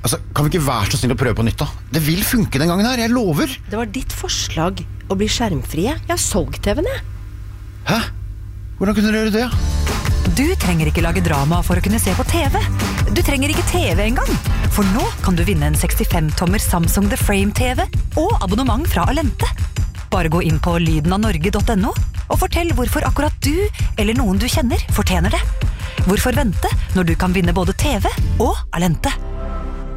Altså, kan vi ikke være så snill å prøve på nytt da? Det vil funke den gangen her, jeg lover. Det var ditt forslag å bli skjermfrie. Jeg har solgt TV-en, jeg. Hæ? Hvordan kunne dere gjøre det? Du trenger ikke lage drama for å kunne se på TV. Du trenger ikke TV engang. For nå kan du vinne en 65-tommer Samsung The Frame TV og abonnement fra Alente. Bare gå inn på lydenavnorge.no og fortell hvorfor akkurat du eller noen du kjenner fortjener det. Hvorfor vente når du kan vinne både TV og Alente?